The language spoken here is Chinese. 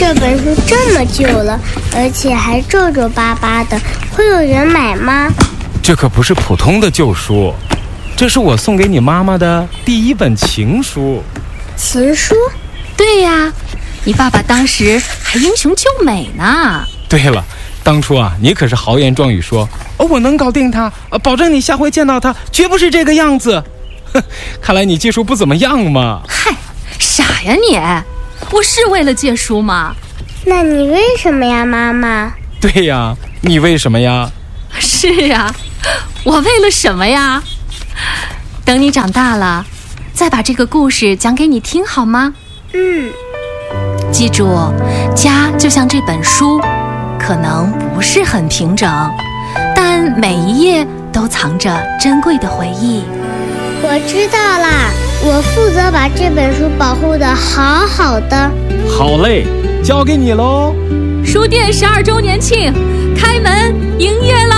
这本书这么旧了，而且还皱皱巴巴的，会有人买吗？ 这可不是普通的旧书，这是我送给你妈妈的第一本情书。 情书？ 对呀，你爸爸当时还英雄救美呢。 对了，当初啊，你可是豪言壮语说，我能搞定他，保证你下回见到他绝不是这个样子。看来你技术不怎么样嘛。 嗨，傻呀你！我是为了借书吗？ 那你为什么呀，妈妈？ 对呀，你为什么呀？ 是啊，我为了什么呀？等你长大了，再把这个故事讲给你听好吗？记住，家就像这本书，可能不是很平整，但每一页都藏着珍贵的回忆。 我知道啦，我负责把这本书保护得好好的。 好嘞，交给你喽。 书店12周年庆，开门营业啦！